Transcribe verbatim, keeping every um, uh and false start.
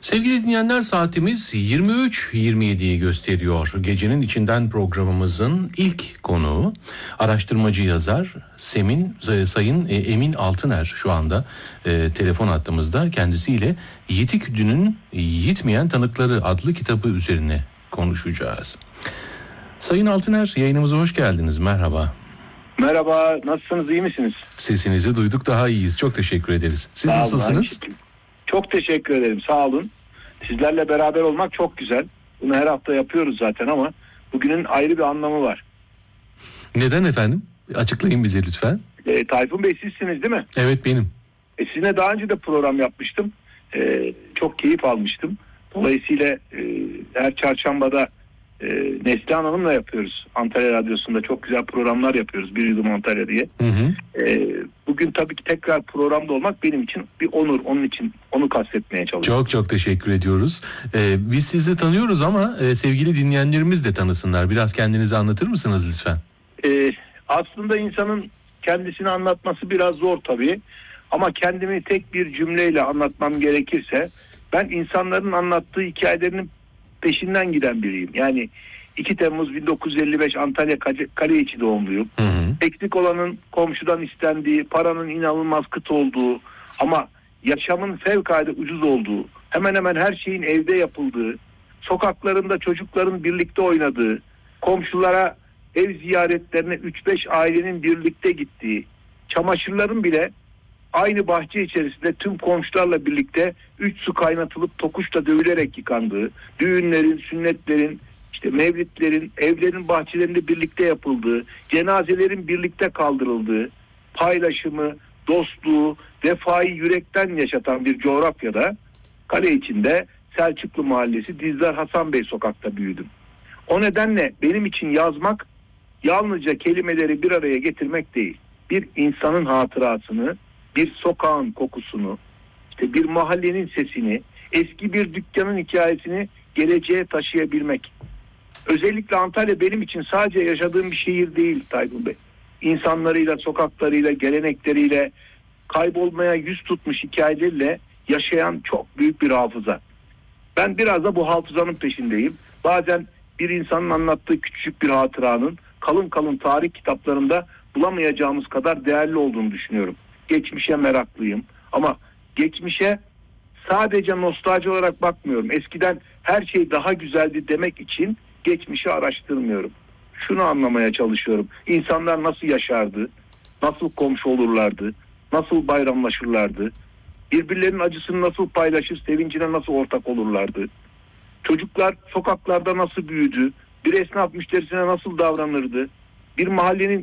Sevgili dinleyenler, saatimiz yirmi üç yirmi yediyi gösteriyor. Gecenin içinden programımızın ilk konuğu araştırmacı yazar Semin Sayın Emin Altıner şu anda e, telefon hattımızda. Kendisiyle Yitik Dün'ün Yitmeyen Tanıkları adlı kitabı üzerine konuşacağız. Sayın Altıner, yayınımıza hoş geldiniz. Merhaba. Merhaba, nasılsınız, iyi misiniz? Sesinizi duyduk, daha iyiyiz. Çok teşekkür ederiz. Siz Sağ nasılsınız? Olun. Çok teşekkür ederim, sağ olun. Sizlerle beraber olmak çok güzel. Bunu her hafta yapıyoruz zaten ama bugünün ayrı bir anlamı var. Neden efendim? Açıklayın bize lütfen. E, Tayfun Bey sizsiniz değil mi? Evet, benim. E, sizinle daha önce de program yapmıştım. E, çok keyif almıştım. Dolayısıyla e, her çarşambada e, Neslihan Hanım'la yapıyoruz. Antalya Radyosu'nda çok güzel programlar yapıyoruz. Bir Yudum Antalya diye. Hı hı. E, bugün tabii ki tekrar programda olmak benim için bir onur. Onun için onu kastetmeye çalışıyorum. Çok çok teşekkür ediyoruz. Ee, biz sizi tanıyoruz ama e, sevgili dinleyenlerimiz de tanısınlar. Biraz kendinizi anlatır mısınız lütfen? Ee, aslında insanın kendisini anlatması biraz zor tabii. Ama kendimi tek bir cümleyle anlatmam gerekirse, ben insanların anlattığı hikayelerinin peşinden giden biriyim. Yani iki Temmuz bin dokuz yüz elli beş Antalya Kaleiçi doğumluyum. Hı hı. Eksik olanın komşudan istendiği, paranın inanılmaz kıt olduğu ama yaşamın fevkalade ucuz olduğu, hemen hemen her şeyin evde yapıldığı, sokaklarında çocukların birlikte oynadığı, komşulara ev ziyaretlerine üç beş ailenin birlikte gittiği, çamaşırların bile aynı bahçe içerisinde tüm komşularla birlikte üç su kaynatılıp tokuşla dövülerek yıkandığı, düğünlerin, sünnetlerin, işte mevlitlerin, evlerin bahçelerinde birlikte yapıldığı, cenazelerin birlikte kaldırıldığı, paylaşımı, dostluğu, vefayı yürekten yaşatan bir coğrafyada, kale içinde Selçuklu Mahallesi Dizdar Hasan Bey sokakta büyüdüm. O nedenle benim için yazmak yalnızca kelimeleri bir araya getirmek değil. Bir insanın hatırasını, bir sokağın kokusunu, işte bir mahallenin sesini, eski bir dükkanın hikayesini geleceğe taşıyabilmek. Özellikle Antalya benim için sadece yaşadığım bir şehir değil Tayfun Bey. İnsanlarıyla, sokaklarıyla, gelenekleriyle, kaybolmaya yüz tutmuş hikayeleriyle yaşayan çok büyük bir hafıza. Ben biraz da bu hafızanın peşindeyim. Bazen bir insanın anlattığı küçük bir hatıranın kalın kalın tarih kitaplarında bulamayacağımız kadar değerli olduğunu düşünüyorum. Geçmişe meraklıyım ama geçmişe sadece nostalji olarak bakmıyorum. Eskiden her şey daha güzeldi demek için geçmişi araştırmıyorum. Şunu anlamaya çalışıyorum. İnsanlar nasıl yaşardı? Nasıl komşu olurlardı? Nasıl bayramlaşırlardı? Birbirlerinin acısını nasıl paylaşır, sevincine nasıl ortak olurlardı? Çocuklar sokaklarda nasıl büyüdü? Bir esnaf müşterisine nasıl davranırdı? Bir mahallenin